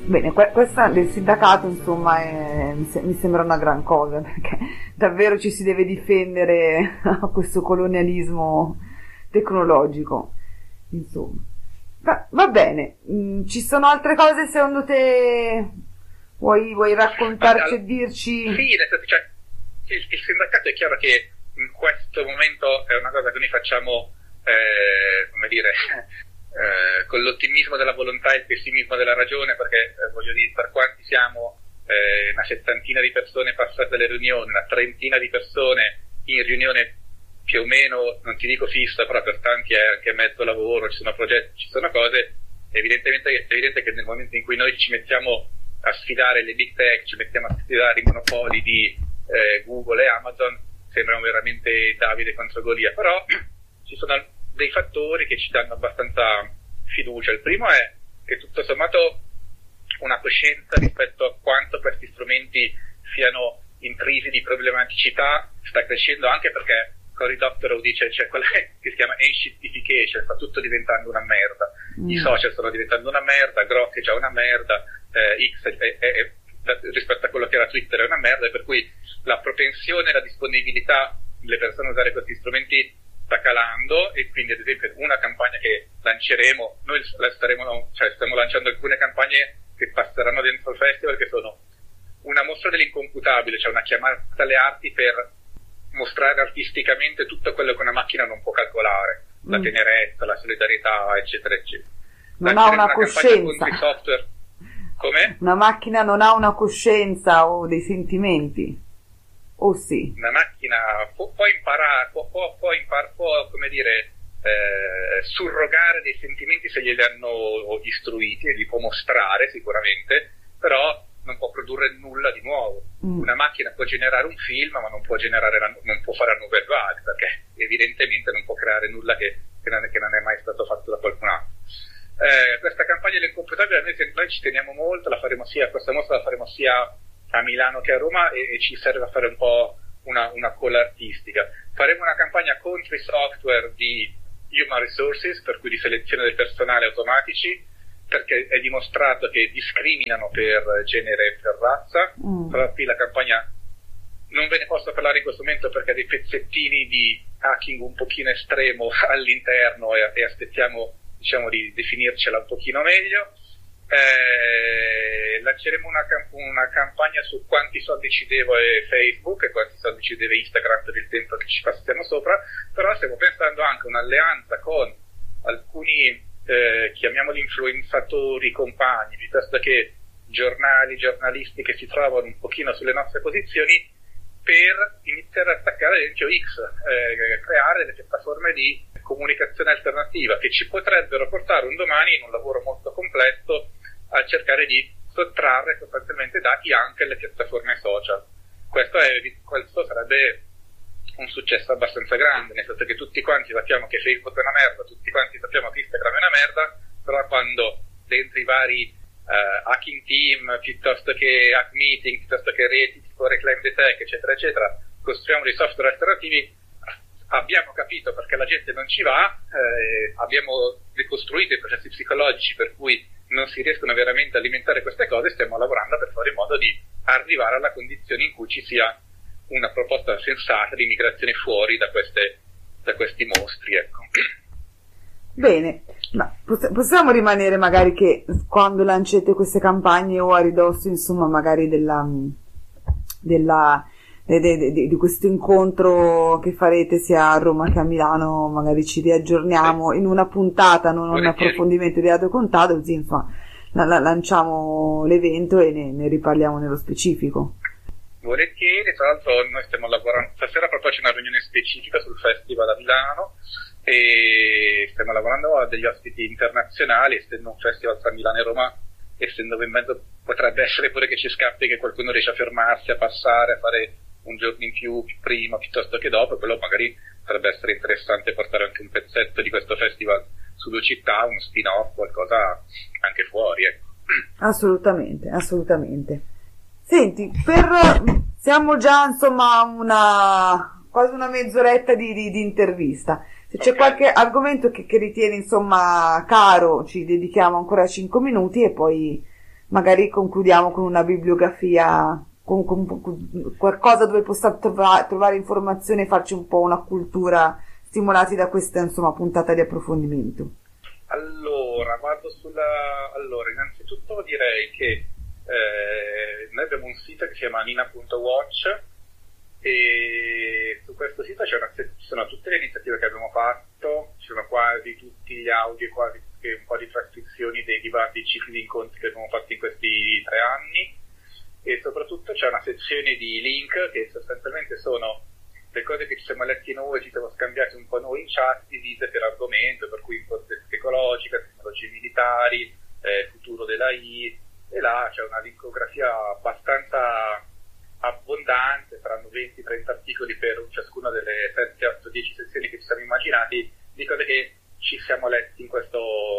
Bene, questa del sindacato insomma mi sembra una gran cosa, perché davvero ci si deve difendere a questo colonialismo tecnologico, insomma. Va bene. Ci sono altre cose secondo te? Vuoi raccontarci e dirci? Sì, il sindacato è chiaro che in questo momento è una cosa che noi facciamo, come dire, con l'ottimismo della volontà e il pessimismo della ragione, perché voglio dire, per quanti siamo una settantina di persone passate alle riunioni, una trentina di persone in riunione più o meno, non ti dico fissa, però per tanti è anche mezzo lavoro, ci sono progetti, ci sono cose, è evidente che nel momento in cui noi ci mettiamo a sfidare le big tech, ci mettiamo a sfidare i monopoli di Google e Amazon, sembrano veramente Davide contro Golia, però ci sono dei fattori che ci danno abbastanza fiducia. Il primo è che tutto sommato una coscienza rispetto a quanto questi strumenti siano intrisi di problematicità sta crescendo, anche perché Cory Doctorow dice c'è quella che si chiama enshittification, sta tutto diventando una merda. I social stanno diventando una merda, Grok è già una merda, X rispetto a quello che era Twitter è una merda, e per cui la propensione e la disponibilità delle persone a usare questi strumenti sta calando, e quindi ad esempio una campagna che lanceremo, noi stiamo lanciando alcune campagne che passeranno dentro il festival, che sono una mostra dell'incomputabile, cioè una chiamata alle arti per mostrare artisticamente tutto quello che una macchina non può calcolare, la tenerezza, la solidarietà, eccetera, eccetera. Non ha una coscienza. Software. Come? Una macchina non ha una coscienza o dei sentimenti? O sì? Una macchina può imparare, può come dire, surrogare dei sentimenti se glieli hanno istruiti, e li può mostrare sicuramente, però non può produrre nulla di nuovo. Una macchina può generare un film, ma non può fare a nouvelle vague, perché evidentemente non può creare nulla che non è mai stato fatto da qualcun altro. Questa campagna dell'incomputabile noi ci teniamo molto, questa mostra la faremo sia a Milano che a Roma, e ci serve a fare un po' una colla artistica. Faremo una campagna contro i software di human resources, per cui di selezione del personale automatici, perché è dimostrato che discriminano per genere e per razza. Però qui la campagna non ve ne posso parlare in questo momento perché ha dei pezzettini di hacking un pochino estremo all'interno, e aspettiamo, diciamo, di definircela un pochino meglio. Lanceremo una campagna su quanti soldi ci deve Facebook e quanti soldi ci deve Instagram per il tempo che ci passiamo sopra, però stiamo pensando anche a un'alleanza con alcuni chiamiamoli influenzatori compagni, piuttosto che giornalisti che si trovano un pochino sulle nostre posizioni, per iniziare ad attaccare ad esempio X, creare delle piattaforme di comunicazione alternativa che ci potrebbero portare un domani, in un lavoro molto complesso, a cercare di sottrarre sostanzialmente dati anche alle piattaforme social. Questo sarebbe un successo abbastanza grande, nel senso che tutti quanti sappiamo che Facebook è una merda, tutti quanti sappiamo che Instagram è una merda, però quando dentro i vari hacking team, piuttosto che hack meeting, piuttosto che reti tipo Reclaim the Tech, eccetera, eccetera, costruiamo dei software alternativi, abbiamo capito perché la gente non ci va, abbiamo ricostruito i processi psicologici per cui non si riescono veramente a alimentare queste cose, stiamo lavorando per fare in modo di arrivare alla condizione in cui ci sia una proposta sensata di migrazione fuori da questi mostri, ecco. Bene, ma possiamo rimanere magari che quando lanciate queste campagne o a ridosso, insomma, magari di questo incontro che farete sia a Roma che a Milano, magari ci riaggiorniamo in una puntata, non un approfondimento di Audio Contato, così insomma lanciamo l'evento e ne riparliamo nello specifico. Volentieri, tra l'altro noi stiamo lavorando, stasera proprio c'è una riunione specifica sul festival a Milano e stiamo lavorando a degli ospiti internazionali, essendo un festival tra Milano e Roma, essendo in mezzo potrebbe essere pure che ci scappi che qualcuno riesce a fermarsi, a passare, a fare un giorno in più prima piuttosto che dopo, quello magari potrebbe essere interessante portare anche un pezzetto di questo festival su due città, uno spin-off, qualcosa anche fuori, ecco. Assolutamente, assolutamente. Senti, siamo già insomma quasi una mezz'oretta di intervista. Se c'è qualche argomento che ritieni insomma caro, ci dedichiamo ancora 5 minuti e poi magari concludiamo con una bibliografia, con qualcosa dove possiamo trovare informazioni e farci un po' una cultura, stimolati da questa, insomma, puntata di approfondimento. Allora, allora, innanzitutto direi che noi abbiamo un sito che si chiama nina.watch, e su questo sito ci sono tutte le iniziative che abbiamo fatto, ci sono quasi tutti gli audio e quasi un po' di trascrizioni dei diversi cicli di incontri che abbiamo fatto in questi 3 anni, e soprattutto c'è una sezione di link che sostanzialmente sono le cose che ci siamo letti noi, ci siamo scambiati un po' noi in chat, divise per argomento, per cui informazione ecologica, tecnologie militari, futuro dell'AI, e là c'è una linkografia abbastanza abbondante, saranno 20-30 articoli per ciascuna delle 7, 8, 10 sezioni che ci siamo immaginati, di cose che ci siamo letti in questi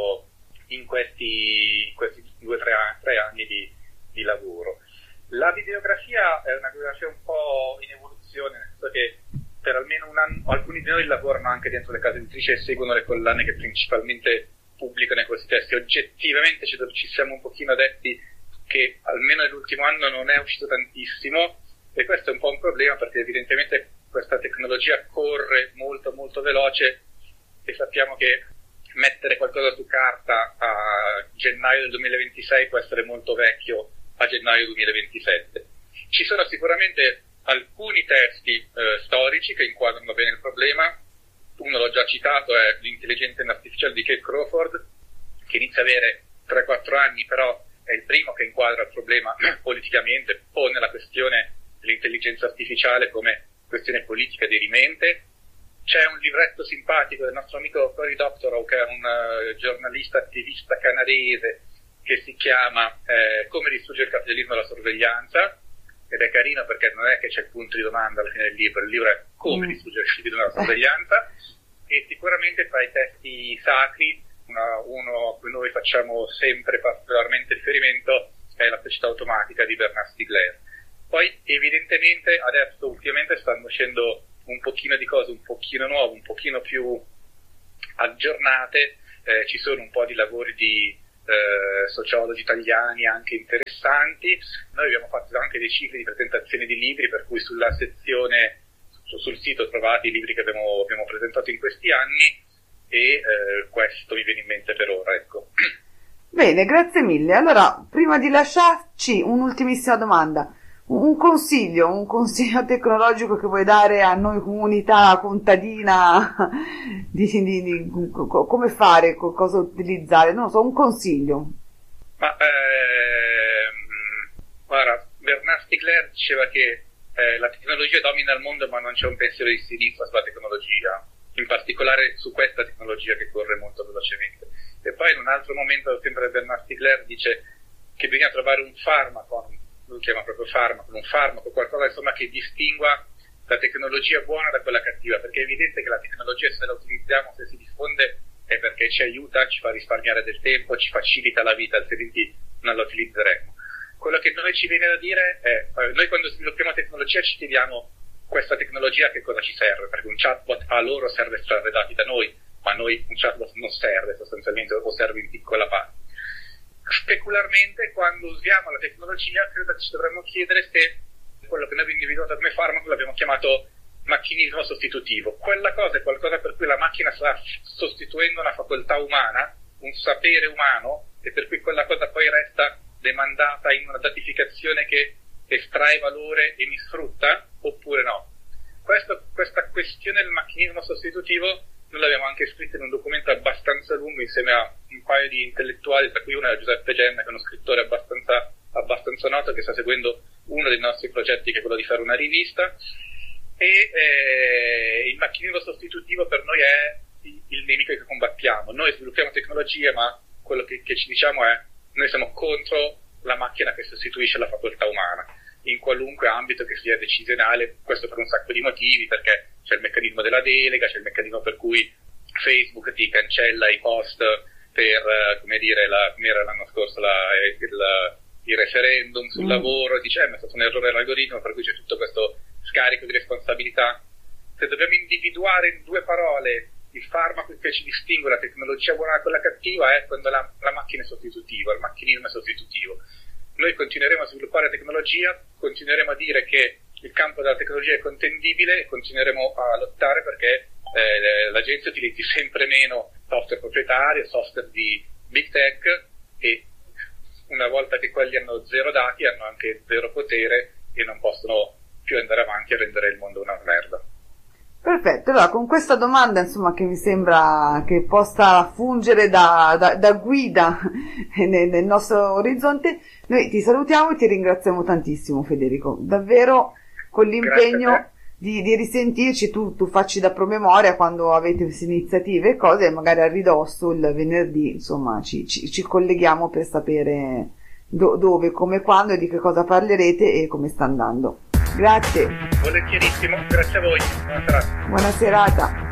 2-3 anni di lavoro. La bibliografia è una bibliografia un po' in evoluzione, nel senso che per almeno un anno alcuni di noi lavorano anche dentro le case editrici e seguono le collane che principalmente pubblicano questi testi. Oggettivamente ci siamo un pochino detti che almeno nell'ultimo anno non è uscito tantissimo, e questo è un po' un problema perché evidentemente questa tecnologia corre molto molto veloce, e sappiamo che mettere qualcosa su carta a gennaio del 2026 può essere molto vecchio a gennaio 2027. Ci sono sicuramente alcuni testi storici che inquadrano bene il problema. Uno l'ho già citato, è L'intelligenza artificiale di Kate Crawford, che inizia a avere 3-4 anni, però è il primo che inquadra il problema politicamente, pone la questione dell'intelligenza artificiale come questione politica dirimente. C'è un libretto simpatico del nostro amico Cory Doctorow, che è un giornalista attivista canadese, che si chiama Come distruggere il capitalismo e la sorveglianza, ed è carino perché non è che c'è il punto di domanda alla fine del libro è come distruggere il capitalismo e la sorveglianza. E sicuramente tra i testi sacri, uno a cui noi facciamo sempre particolarmente riferimento è La felicità automatica di Bernard Stiegler. Poi evidentemente adesso ultimamente stanno uscendo un pochino di cose un pochino nuove, un pochino più aggiornate, ci sono un po' di lavori di sociologi italiani anche interessanti. Noi abbiamo fatto anche dei cicli di presentazione di libri, per cui sulla sezione sul sito trovate i libri che abbiamo presentato in questi anni, e questo mi viene in mente per ora, ecco. Bene, grazie mille. Allora, prima di lasciarci, un'ultimissima domanda. Un consiglio tecnologico che vuoi dare a noi comunità contadina di come fare, cosa utilizzare, non lo so, un consiglio. Ma guarda, Bernard Stiegler diceva che la tecnologia domina il mondo, ma non c'è un pensiero di sinistra sulla tecnologia, in particolare su questa tecnologia che corre molto velocemente. E poi in un altro momento sempre Bernard Stiegler dice che bisogna trovare un farmaco, lui chiama proprio farmaco, un farmaco, qualcosa insomma che distingua la tecnologia buona da quella cattiva, perché è evidente che la tecnologia, se la utilizziamo, se si diffonde, è perché ci aiuta, ci fa risparmiare del tempo, ci facilita la vita, altrimenti non la utilizzeremo. Quello che noi ci viene da dire è, noi quando sviluppiamo tecnologia ci chiediamo questa tecnologia a che cosa ci serve, perché un chatbot a loro serve estrarre dati da noi, ma a noi un chatbot non serve sostanzialmente, o serve in piccola parte. Specularmente, quando usiamo la tecnologia, credo che ci dovremmo chiedere se quello che noi abbiamo individuato come farmaco l'abbiamo chiamato macchinismo sostitutivo. Quella cosa è qualcosa per cui la macchina sta sostituendo una facoltà umana, un sapere umano, e per cui quella cosa poi resta demandata in una datificazione che estrae valore e mi sfrutta, oppure no. Questa questione del macchinismo sostitutivo noi l'abbiamo anche scritto in un documento abbastanza lungo insieme a un paio di intellettuali, tra cui uno è Giuseppe Genna, che è uno scrittore abbastanza noto, che sta seguendo uno dei nostri progetti, che è quello di fare una rivista. E il macchinismo sostitutivo per noi è il nemico che combattiamo. Noi sviluppiamo tecnologie, ma quello che ci diciamo è: noi siamo contro la macchina che sostituisce la facoltà umana, in qualunque ambito che sia decisionale. Questo per un sacco di motivi, perché c'è il meccanismo della delega, c'è il meccanismo per cui Facebook ti cancella i post per, come era l'anno scorso il referendum sul lavoro, dice ma è stato un errore l'algoritmo, per cui c'è tutto questo scarico di responsabilità. Se dobbiamo individuare in 2 parole il farmaco che ci distingue la tecnologia buona da quella cattiva è quando la macchina è sostitutiva, il macchinismo è sostitutivo. Noi continueremo a sviluppare tecnologia, continueremo a dire che il campo della tecnologia è contendibile e continueremo a lottare perché la gente utilizzi sempre meno software proprietario, software di big tech, e una volta che quelli hanno zero dati hanno anche zero potere e non possono più andare avanti a rendere il mondo una merda. Perfetto, allora con questa domanda, insomma, che mi sembra che possa fungere da guida nel nostro orizzonte, noi ti salutiamo e ti ringraziamo tantissimo, Federico, davvero, con l'impegno di risentirci. Tu facci da promemoria quando avete queste iniziative e cose, e magari a ridosso il venerdì, insomma, ci colleghiamo per sapere dove, come, quando e di che cosa parlerete e come sta andando. Grazie. Volentierissimo, grazie a voi. Buona serata. Buona serata.